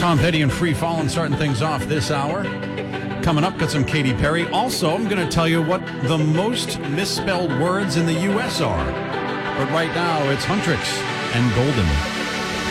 Tom Petty and Free Fallin' starting things off this hour. Coming up, got some Katy Perry. Also, I'm going to tell you what the most misspelled words in the U.S. are. But right now, it's Huntrix and Golden.